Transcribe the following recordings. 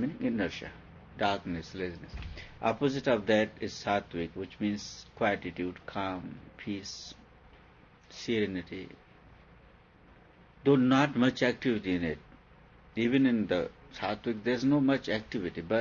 meaning inertia, darkness, laziness. Opposite of that is sattvic, which means quietude, calm, peace, serenity. Though not much activity in it. Even in the sattvic, there's no much activity, but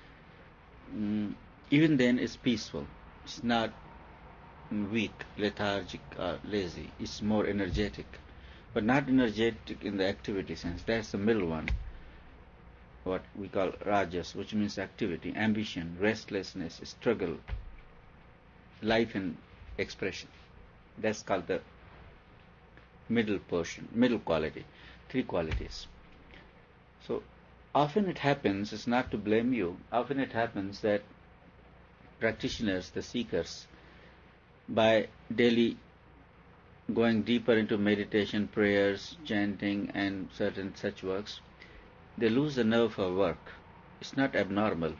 even then it's peaceful. It's not weak, lethargic, or lazy. It's more energetic, but not energetic in the activity sense. That's the middle one, what we call rajas, which means activity, ambition, restlessness, struggle, life and expression. That's called the middle portion, middle quality, three qualities. So often it happens, it's not to blame you, often it happens that practitioners, the seekers, by daily going deeper into meditation, prayers, chanting and certain such works, they lose the nerve for work. It's not abnormal.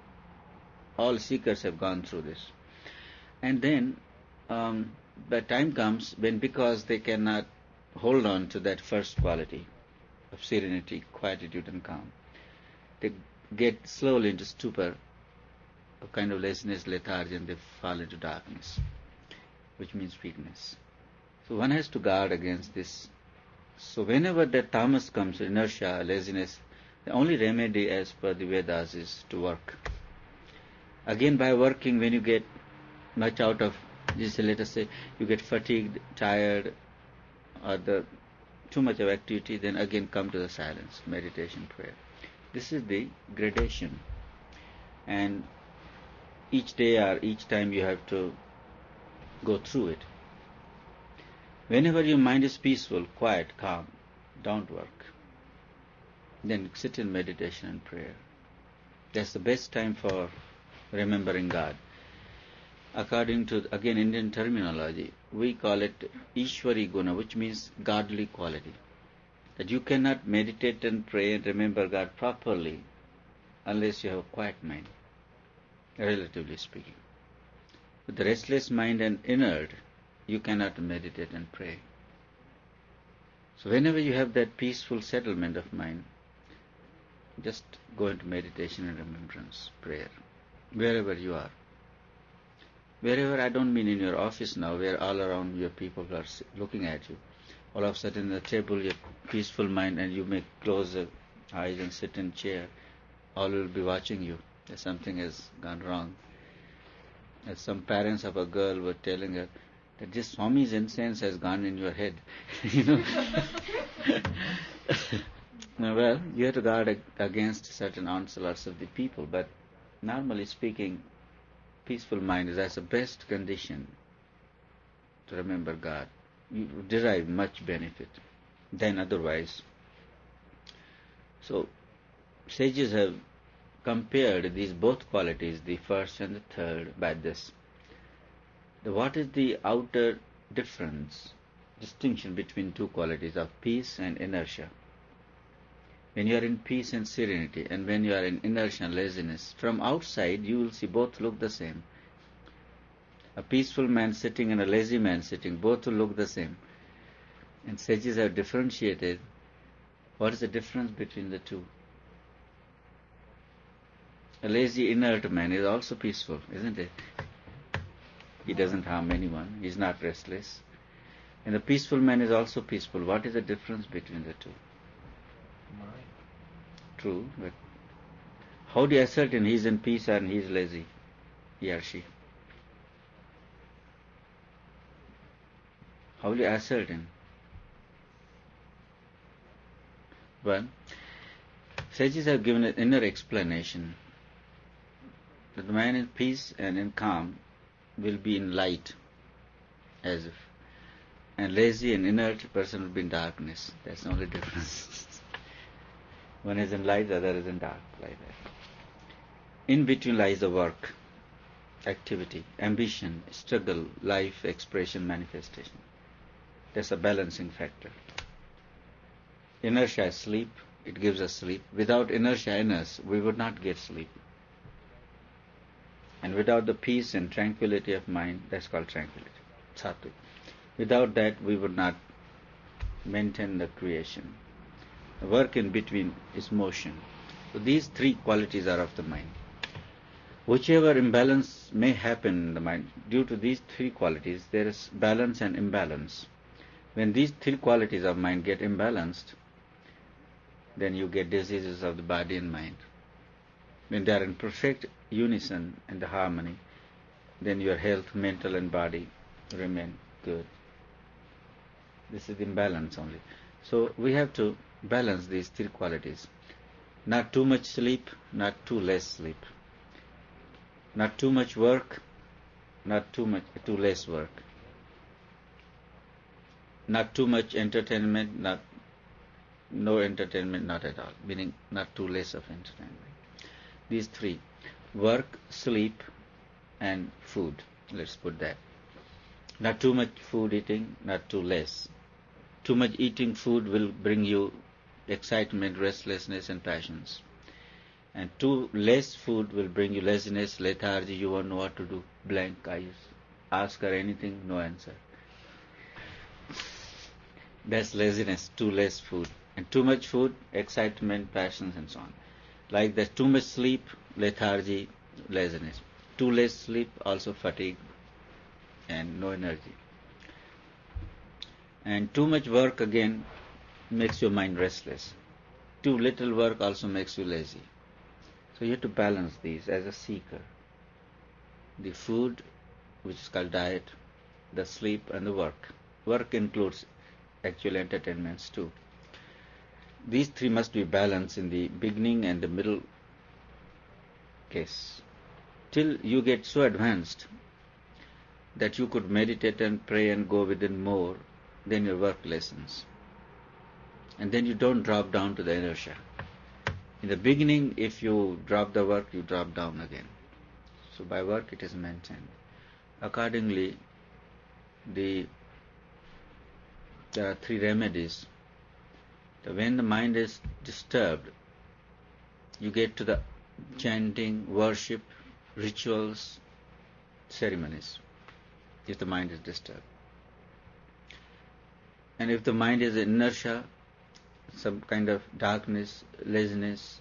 All seekers have gone through this. And then the time comes when, because they cannot hold on to that first quality of serenity, quietude and calm, they get slowly into stupor, a kind of laziness, lethargy, and they fall into darkness, which means weakness. So one has to guard against this. So whenever that tamas comes, inertia, laziness, the only remedy as per the Vedas is to work. Again, by working, when you get much out of, just let us say, you get fatigued, tired, or too much of activity, then again come to the silence, meditation, prayer. This is the gradation. And each day or each time you have to go through it. Whenever your mind is peaceful, quiet, calm, don't work. Then sit in meditation and prayer. That's the best time for remembering God. According to, again, Indian terminology, we call it Ishwari Guna, which means godly quality. That you cannot meditate and pray and remember God properly unless you have a quiet mind, relatively speaking. With the restless mind and inert, you cannot meditate and pray. So whenever you have that peaceful settlement of mind, just go into meditation and remembrance, prayer, wherever you are. Wherever, I don't mean in your office now, where all around your people are looking at you. All of a sudden, at the table, you have peaceful mind, and you may close the eyes and sit in chair. All will be watching you. That something has gone wrong. As some parents of a girl were telling her that this Swami's incense has gone in your head. Well, you have to guard against certain onslaughts of the people, but normally speaking, peaceful mind is as the best condition to remember God. You derive much benefit than otherwise. So, sages have compared these both qualities, the first and the third, by this. What is the outer distinction between two qualities of peace and inertia? When you are in peace and serenity, and when you are in inertia and laziness, from outside you will see both look the same. A peaceful man sitting and a lazy man sitting, both will look the same. And sages have differentiated what is the difference between the two. A lazy, inert man is also peaceful, isn't it? He doesn't harm anyone. He is not restless. And a peaceful man is also peaceful. What is the difference between the two? Mind. True, but how do you ascertain he is in peace and he is lazy, he or she? How do you ascertain? Well, sages have given an inner explanation that the man in peace and in calm will be in light, as if, and lazy and inert person will be in darkness. That's the only difference. One is in light, the other is in dark, like that. In between lies the work, activity, ambition, struggle, life, expression, manifestation. That's a balancing factor. Inertia is sleep, it gives us sleep. Without inertia in us, we would not get sleep. And without the peace and tranquility of mind, that's called tranquility, sattvic. Without that, we would not maintain the creation. The work in between is motion. So these three qualities are of the mind. Whichever imbalance may happen in the mind, due to these three qualities, there is balance and imbalance. When these three qualities of mind get imbalanced, then you get diseases of the body and mind. When they are in perfect unison and harmony, then your health, mental and body, remain good. This is imbalance only. So we have to balance these three qualities. Not too much sleep, not too less sleep. Not too much work, not too less work. Not too much entertainment, no entertainment, not at all. Meaning not too less of entertainment. These three: work, sleep, and food. Let's put that. Not too much food eating, not too less. Too much eating food will bring you excitement, restlessness, and passions. And too less food will bring you laziness, lethargy, you won't know what to do, blank eyes. Ask her anything, no answer. That's laziness, too less food. And too much food, excitement, passions, and so on. Like that, too much sleep, lethargy, laziness. Too less sleep, also fatigue and no energy. And too much work again makes your mind restless. Too little work also makes you lazy. So you have to balance these as a seeker. The food, which is called diet, the sleep and the work. Work includes actual entertainments too. These three must be balanced in the beginning and the middle case. Till you get so advanced that you could meditate and pray and go within more than your work lessons. And then you don't drop down to the inertia. In the beginning, if you drop the work, you drop down again. So by work it is maintained. Accordingly, there are three remedies. When the mind is disturbed, you get to the chanting, worship, rituals, ceremonies, if the mind is disturbed. And if the mind is in inertia, some kind of darkness, laziness,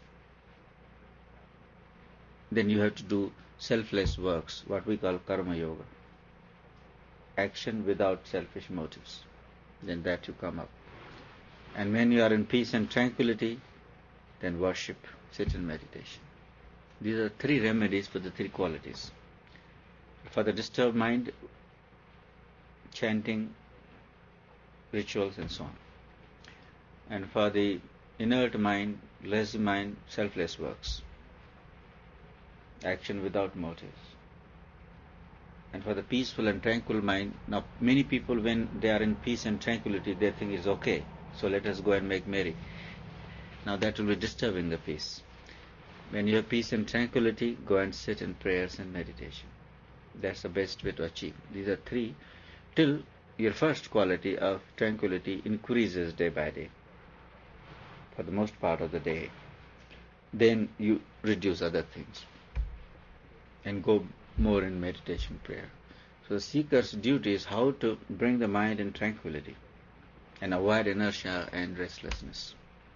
then you have to do selfless works, what we call karma yoga. Action without selfish motives. Then that you come up. And when you are in peace and tranquility, then worship, sit in meditation. These are three remedies for the three qualities. For the disturbed mind, chanting, rituals and so on. And for the inert mind, lazy mind, selfless works. Action without motives. And for the peaceful and tranquil mind, now many people when they are in peace and tranquility, they think it's okay, so let us go and make merry. Now that will be disturbing the peace. When you have peace and tranquility, go and sit in prayers and meditation. That's the best way to achieve. These are three, till your first quality of tranquility increases day by day, for the most part of the day. Then you reduce other things and go more in meditation, prayer. So the seeker's duty is how to bring the mind in tranquility and avoid inertia and restlessness.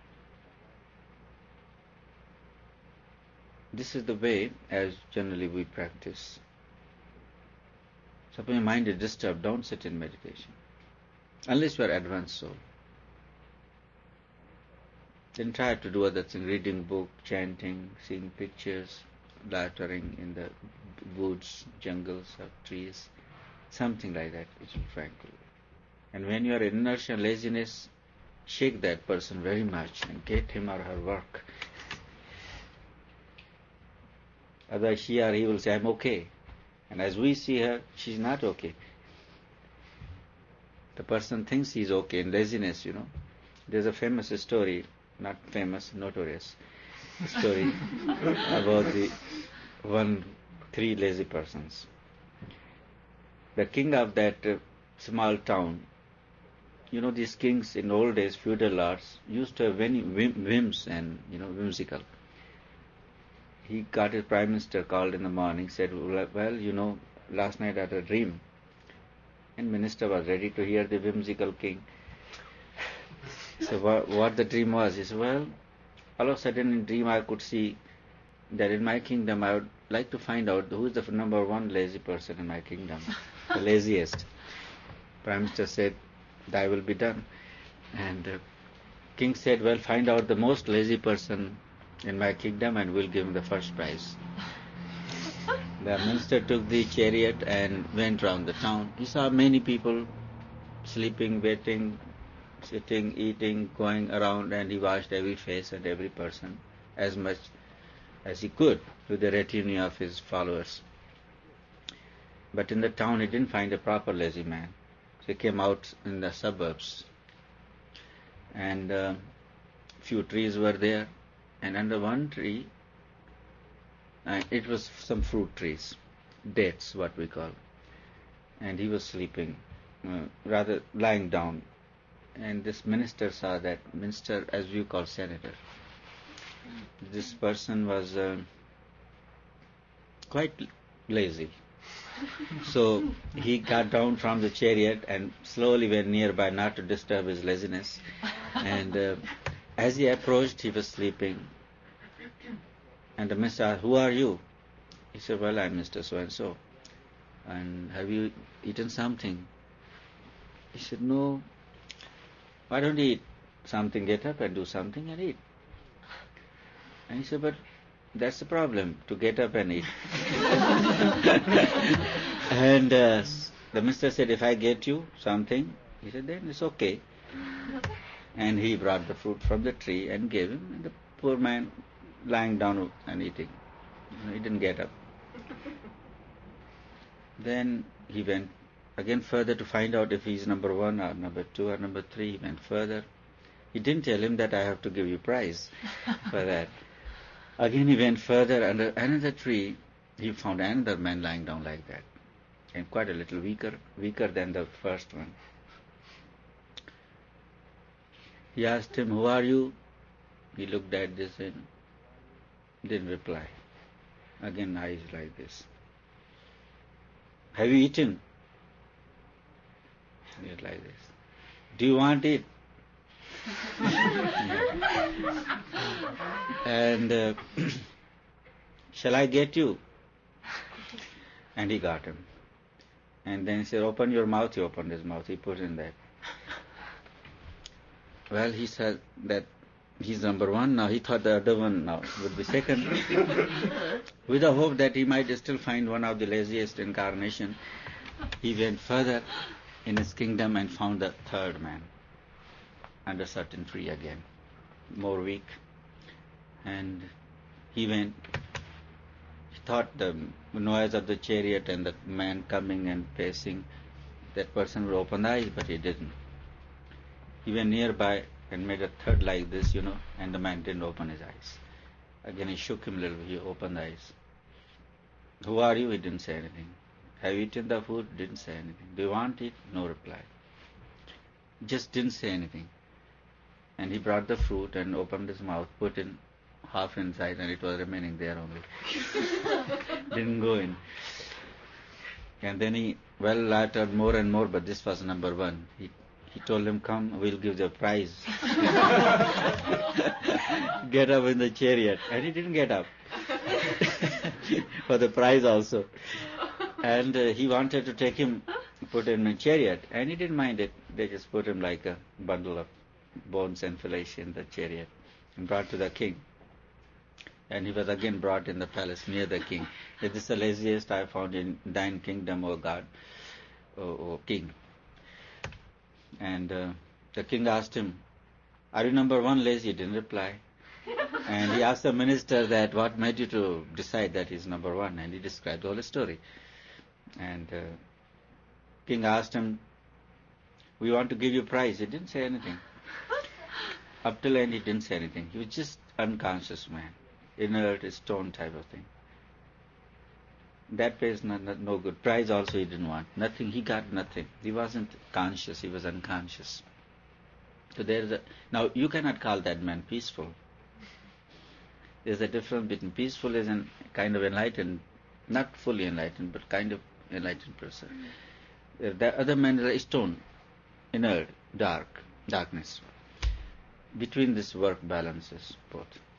This is the way as generally we practice. Suppose your mind is disturbed, don't sit in meditation. Unless you are advanced soul. Then try to do other things, reading book, chanting, seeing pictures, loitering in the woods, jungles of trees, something like that, which will tranquil. And when you are in inertia, laziness, shake that person very much and get him or her work. Otherwise she or he will say, I'm okay. And as we see her, she's not okay. The person thinks he's okay in laziness, There's a famous story, not famous, notorious story about the three lazy persons. The king of that small town, these kings in old days, feudal lords, used to have many whims and, whimsical. He got his prime minister called in the morning, said, well, last night I had a dream. And minister was ready to hear the whimsical king. So what the dream was? He said, well, all of a sudden in dream I could see that in my kingdom I would like to find out who is the number one lazy person in my kingdom, the laziest. Prime Minister said, "Thy will be done." And King said, "Well, find out the most lazy person in my kingdom and we'll give him the first prize." The minister took the chariot and went round the town. He saw many people sleeping, waiting, sitting, eating, going around, and he watched every face and every person as much as he could with the retinue of his followers. But in the town he didn't find a proper lazy man. So he came out in the suburbs, and few trees were there, and under one tree, it was some fruit trees, dates what we call, and he was sleeping, rather lying down. And this minister saw that, minister as you call senator. This person was quite lazy. So he got down from the chariot and slowly went nearby, not to disturb his laziness. And as he approached, he was sleeping. And the minister asked, "Who are you?" He said, "Well, I'm Mr. So-and-so. And have you eaten something?" He said, "No." "Why don't you eat something? Get up and do something and eat." And he said, "But that's the problem, to get up and eat." And the minister said, "If I get you something," he said, "then it's okay." And he brought the fruit from the tree and gave him, and the poor man lying down and eating. He didn't get up. Then he went again further to find out if he's number one or number two or number three. He went further. He didn't tell him that I have to give you prize for that. Again he went further. Under another tree, he found another man lying down like that, and quite a little weaker than the first one. He asked him, "Who are you?" He looked at this and didn't reply. Again eyes like this. "Have you eaten?" He was like this. "Do you want it?" And "Shall I get you?" And he got him. And then he said, "Open your mouth." He opened his mouth. He put in that. Well, he said that he's number one now. He thought the other one now would be second. With the hope that he might still find one of the laziest incarnation, he went further in his kingdom and found the third man under a certain tree again, more weak. And he went. He thought the noise of the chariot and the man coming and pacing, that person would open the eyes, but he didn't. He went nearby and made a third like this, and the man didn't open his eyes. Again he shook him a little. He opened the eyes. "Who are you?" He didn't say anything. "Have you eaten the food?" Didn't say anything. "Do you want it?" No reply. Just didn't say anything. And he brought the fruit and opened his mouth, put in half inside, and it was remaining there only. Didn't go in. And then he uttered more and more, but this was number one. He told him, "Come, we'll give you a prize." Get up in the chariot. And he didn't get up. For the prize also. And he wanted to take him, put him in a chariot. And he didn't mind it. They just put him like a bundle of bones and flesh in the chariot and brought to the king. And he was again brought in the palace near the king. "This is the laziest I found in thine kingdom, O God, O king." And the king asked him, "Are you number one lazy?" He didn't reply. And he asked the minister that what made you to decide that he's number one, and he described the whole story. And king asked him, "We want to give you a prize." He didn't say anything. Up till end he didn't say anything. He was just unconscious man, inert, stone type of thing. That pays no good. Prize also he didn't want. Nothing. He got nothing. He wasn't conscious. He was unconscious. So now you cannot call that man peaceful. There's a difference between peaceful is a kind of enlightened, not fully enlightened, but kind of enlightened person. The other man is a stone, inert, darkness. Between this work balances both.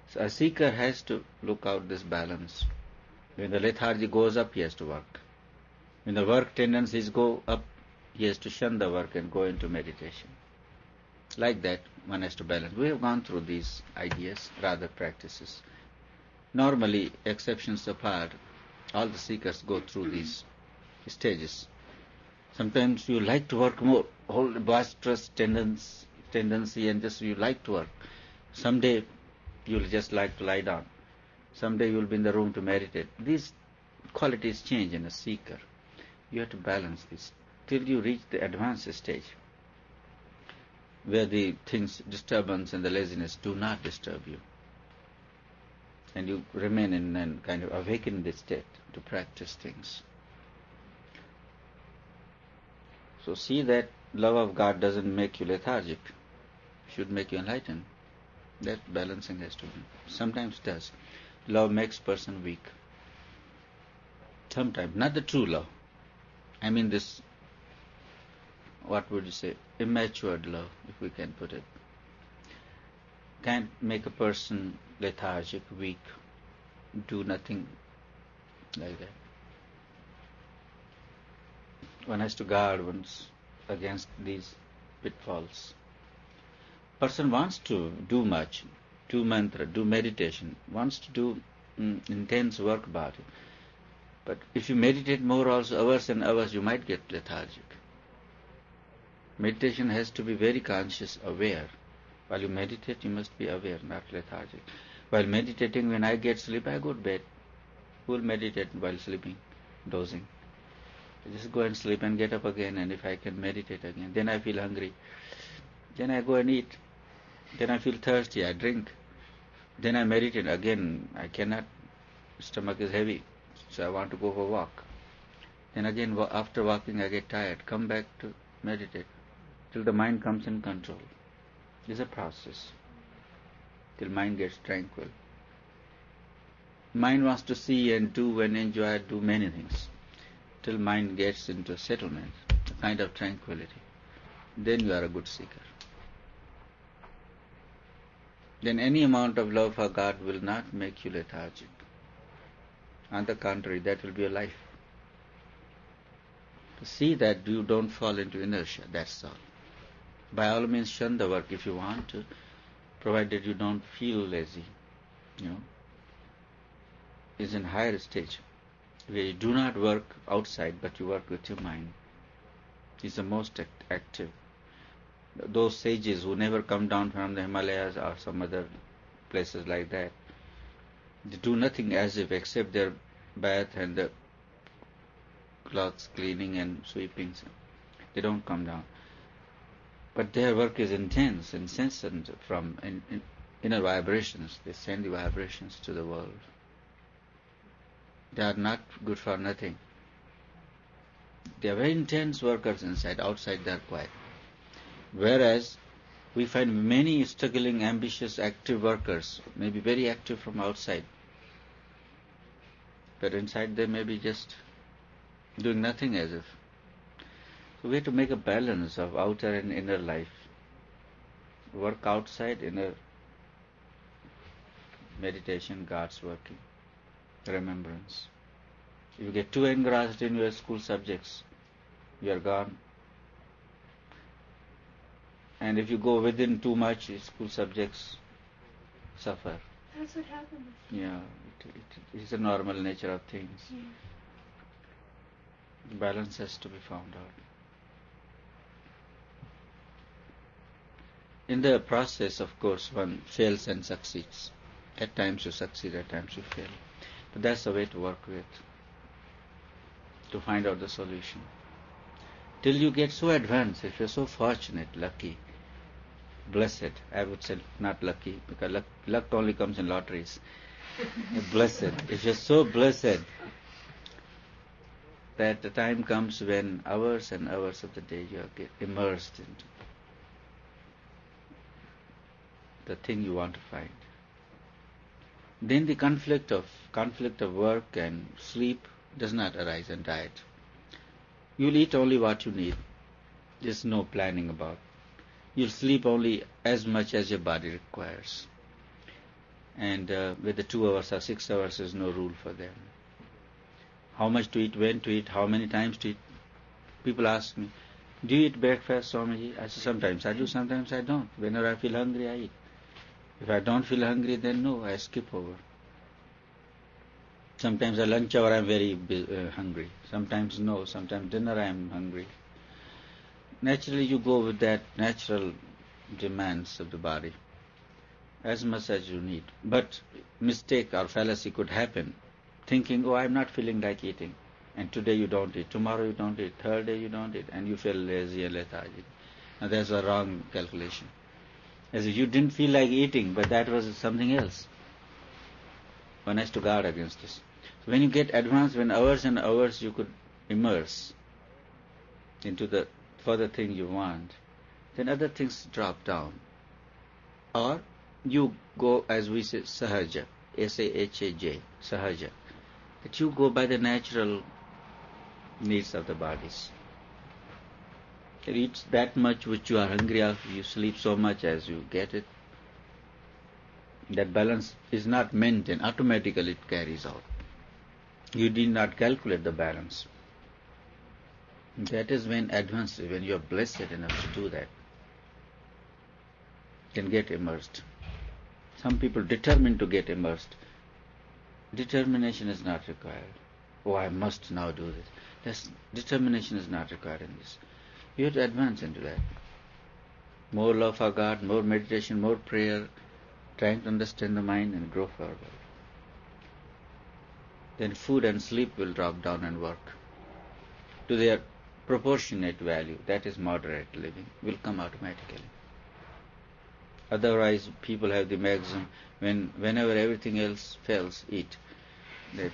So a seeker has to look out this balance. When the lethargy goes up, he has to work. When the work tendencies go up, he has to shun the work and go into meditation. Like that, one has to balance. We have gone through these ideas, rather practices. Normally, exceptions apart, all the seekers go through these stages. Sometimes you like to work more, whole boisterous tendency, and just you like to work. Someday you'll just like to lie down. Someday you'll be in the room to meditate. These qualities change in a seeker. You have to balance this till you reach the advanced stage, where the things, disturbance and the laziness do not disturb you. And you remain in a kind of awakened state to practice things. So see that love of God doesn't make you lethargic. It should make you enlightened. That balancing has to be. Sometimes it does. Love makes person weak. Sometimes, not the true love. I mean this, what would you say, immatured love, if we can put it. Can't make a person lethargic, weak, do nothing like that. One has to guard one's against these pitfalls. Person wants to do much, do mantra, do meditation, wants to do intense work about it. But if you meditate more also, hours and hours, you might get lethargic. Meditation has to be very conscious, aware. While you meditate, you must be aware, not lethargic. While meditating, when I get sleep, I go to bed. Who will meditate while sleeping, dozing? I just go and sleep and get up again, and if I can meditate again, then I feel hungry. Then I go and eat. Then I feel thirsty, I drink. Then I meditate again. I cannot, stomach is heavy, so I want to go for a walk. Then again, after walking, I get tired. Come back to meditate till the mind comes in control. This is a process till mind gets tranquil. Mind wants to see and do and enjoy, do many things till mind gets into settlement, a kind of tranquility. Then you are a good seeker. Then any amount of love for God will not make you lethargic. On the contrary, that will be your life. To see that you don't fall into inertia, that's all. By all means, shun the work if you want to, provided you don't feel lazy. Is in higher stage, where you do not work outside, but you work with your mind. Is the most active. Those sages who never come down from the Himalayas or some other places like that, they do nothing as if except their bath and the clothes cleaning and sweeping. They don't come down. But their work is intense, incessant from inner vibrations. They send the vibrations to the world. They are not good for nothing. They are very intense workers inside. Outside they are quiet. Whereas we find many struggling, ambitious, active workers, may be very active from outside, but inside they may be just doing nothing as if. So we have to make a balance of outer and inner life. Work outside, inner meditation, God's working, remembrance. If you get too engrossed in your school subjects, you are gone. And if you go within too much, school subjects suffer. That's what happened. Yeah, it is a normal nature of things. Yeah. Balance has to be found out. In the process, of course, one fails and succeeds. At times you succeed, at times you fail. But that's the way to work with, to find out the solution. Till you get so advanced, if you're so fortunate, lucky, blessed, I would say not lucky, because luck only comes in lotteries. Blessed. If you're so blessed that the time comes when hours and hours of the day you get immersed into the thing you want to find. Then the conflict of work and sleep does not arise, and diet. You'll eat only what you need. There's no planning about. You'll sleep only as much as your body requires. And whether 2 hours or 6 hours is no rule for them. How much to eat, when to eat, how many times to eat. People ask me, do you eat breakfast, Swamiji? I say, sometimes I do, sometimes I don't. Whenever I feel hungry, I eat. If I don't feel hungry, then no, I skip over. Sometimes at lunch hour I am very hungry. Sometimes no, sometimes dinner I am hungry. Naturally you go with that natural demands of the body, as much as you need. But mistake or fallacy could happen, thinking, oh, I'm not feeling like eating. And today you don't eat, tomorrow you don't eat, third day you don't eat, and you feel lazy and lethargic. Now that's a wrong calculation. As if you didn't feel like eating, but that was something else. One has to guard against this. So when you get advanced, when hours and hours you could immerse into the further thing you want, then other things drop down. Or you go, as we say, sahaja, S-A-H-A-J, sahaja, that you go by the natural needs of the bodies. You eat that much which you are hungry of, you sleep so much as you get it. That balance is not maintained, automatically it carries out. You did not calculate the balance. That is when advanced, when you are blessed enough to do that, can get immersed. Some people determined to get immersed. Determination is not required. Oh, I must now do this. Determination is not required in this. You have to advance into that. More love for God, more meditation, more prayer, trying to understand the mind and grow forward. Then food and sleep will drop down and work to their proportionate value. That is moderate living, will come automatically. Otherwise, people have the maxim, whenever everything else fails, eat. That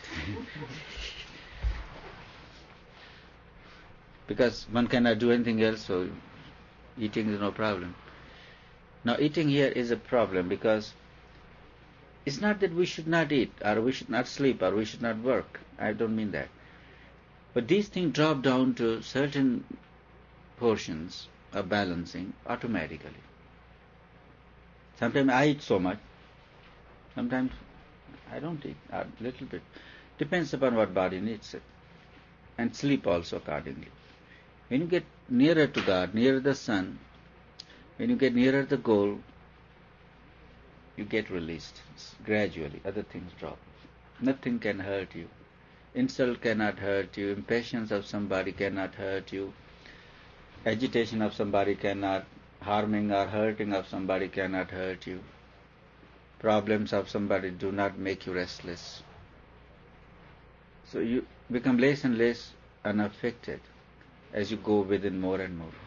because one cannot do anything else, so eating is no problem. Now, eating here is a problem because it's not that we should not eat, or we should not sleep, or we should not work. I don't mean that. But these things drop down to certain portions of balancing automatically. Sometimes I eat so much, sometimes I don't eat, a little bit. Depends upon what body needs it. And sleep also accordingly. When you get nearer to God, nearer the sun, when you get nearer the goal, you get released gradually. Other things drop. Nothing can hurt you. Insult cannot hurt you. Impatience of somebody cannot hurt you. Agitation of somebody cannot. Harming or hurting of somebody cannot hurt you. Problems of somebody do not make you restless. So you become less and less unaffected as you go within more and more,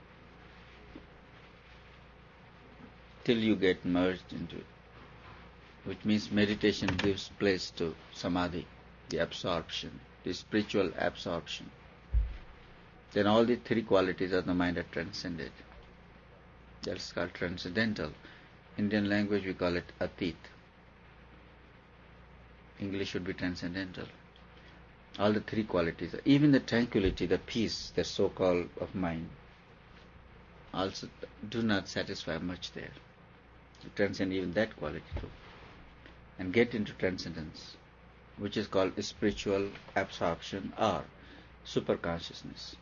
till you get merged into it, which means meditation gives place to samadhi, the absorption, the spiritual absorption. Then all the three qualities of the mind are transcended. That's called transcendental. Indian language we call it atit. English should be transcendental. All the three qualities, even the tranquility, the peace, the so-called of mind, also do not satisfy much there. You transcend even that quality too, and get into transcendence, which is called spiritual absorption or superconsciousness.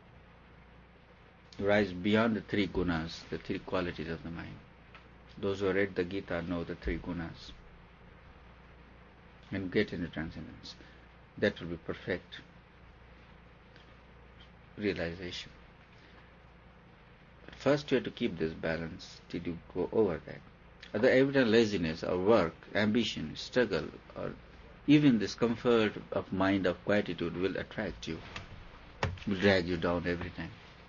You rise beyond the three gunas, the three qualities of the mind. Those who read the Gita know the three gunas, and get into transcendence. That will be perfect realization. But first you have to keep this balance till you go over that. Other evident laziness or work, ambition, struggle, or even discomfort of mind, of quietude will attract you, will drag you down every time.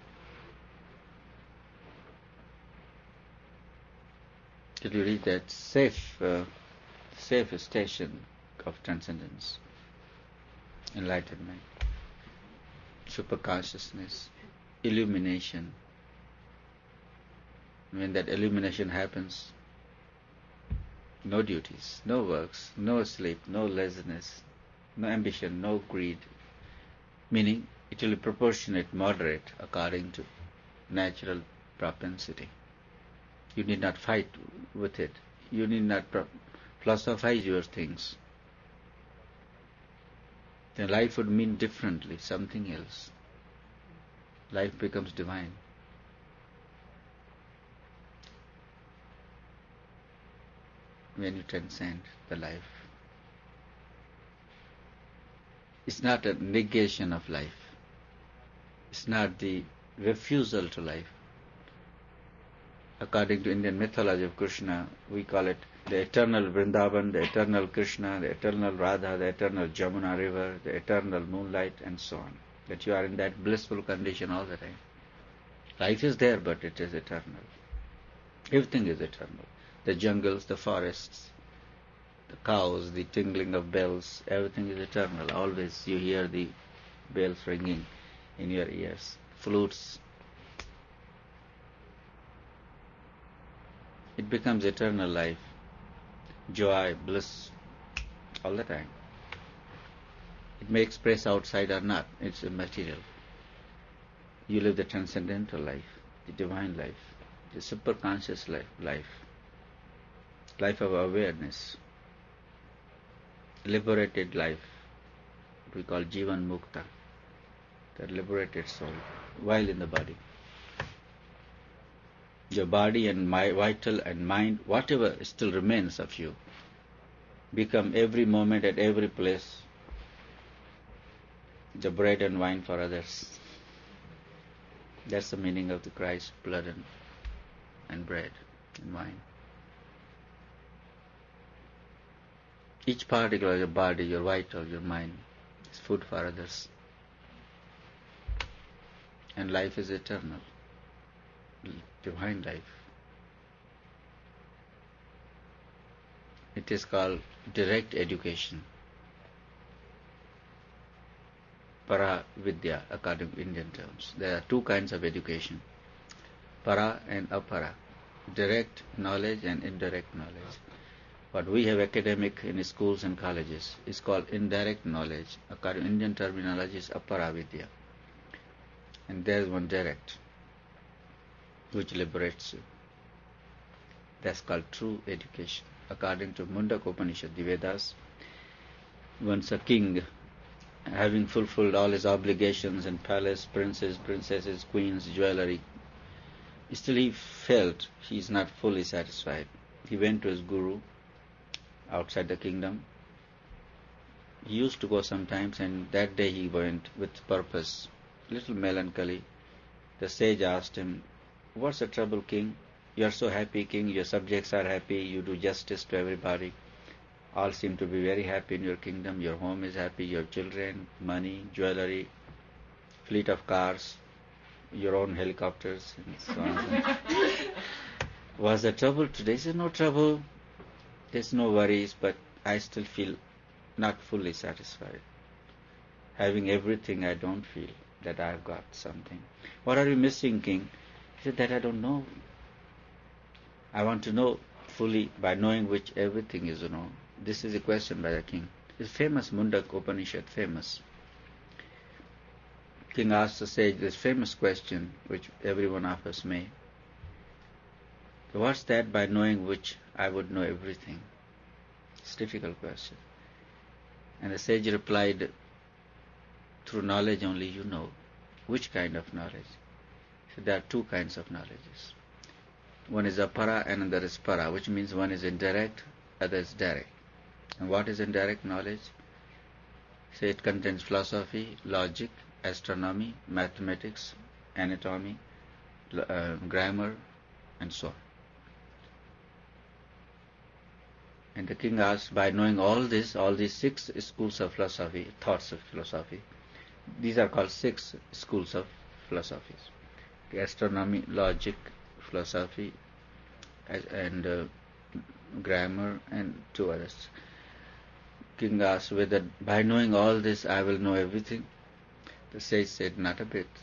Till you reach that safe station of transcendence, enlightenment, superconsciousness, illumination. When that illumination happens, no duties, no works, no sleep, no laziness, no ambition, no greed. Meaning, it will be proportionate, moderate, according to natural propensity. You need not fight with it. You need not philosophize your things, then life would mean differently, something else. Life becomes divine. When you transcend the life. It's not a negation of life. It's not the refusal to life. According to Indian mythology of Krishna, we call it the eternal Vrindavan, the eternal Krishna, the eternal Radha, the eternal Jamuna river, the eternal moonlight, and so on. That you are in that blissful condition all the time. Life is there, but it is eternal. Everything is eternal. The jungles, the forests, the cows, the tingling of bells, everything is eternal. Always you hear the bells ringing in your ears, flutes. It becomes eternal life, joy, bliss, all the time. It may express outside or not, it's immaterial. You live the transcendental life, the divine life, the superconscious life of awareness, liberated life, we call Jivan Mukta, the liberated soul, while in the body. Your body and vital and mind, whatever still remains of you, become every moment at every place the bread and wine for others. That's the meaning of the Christ blood and bread and wine. Each particle of your body, your vital, your mind, is food for others. And life is eternal, divine life. It is called direct education. Para Vidya, according to Indian terms. There are two kinds of education, para and apara, direct knowledge and indirect knowledge. What we have academic in schools and colleges is called indirect knowledge. According to Indian terminology is apara Vidya. And there is one direct, which liberates you. That's called true education. According to Mundaka Upanishad, the Vedas, once a king, having fulfilled all his obligations in palace, princes, princesses, queens, jewelry, still he felt he is not fully satisfied. He went to his guru outside the kingdom. He used to go sometimes, and that day he went with purpose, little melancholy. The sage asked him, "What's the trouble, king? You are so happy, king, your subjects are happy, you do justice to everybody. All seem to be very happy in your kingdom, your home is happy, your children, money, jewelry, fleet of cars, your own helicopters, and so on." Was there trouble today? He said, "No trouble, there's no worries, but I still feel not fully satisfied. Having everything, I don't feel that I've got something." "What are you missing, king?" He said, "That I don't know. I want to know fully, by knowing which everything is, This is a question by the king. It's famous, Mundaka Upanishad, famous. King asked the sage this famous question, which every one of us may. "What's that by knowing which I would know everything?" It's a difficult question. And the sage replied, "Through knowledge only you know." "Which kind of knowledge?" So there are two kinds of knowledges. One is apara and another is para, which means one is indirect, other is direct. And what is indirect knowledge? Say it contains philosophy, logic, astronomy, mathematics, anatomy, grammar, and so on. And the king asked, by knowing all this, all these 6 schools of philosophy, thoughts of philosophy, these are called 6 schools of philosophies. The astronomy, logic, philosophy, and grammar, and 2 others. King asked whether by knowing all this I will know everything. The sage said, "Not a bit."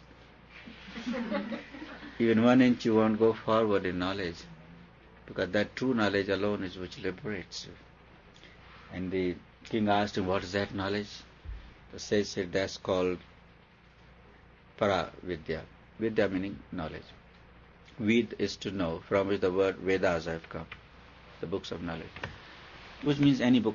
Even 1 inch you won't go forward in knowledge, because that true knowledge alone is which liberates you. And the king asked him, "What is that knowledge?" The sage said, "That's called para vidya." Vidya meaning knowledge. Ved is to know, from which the word Vedas have come, the books of knowledge. which means any book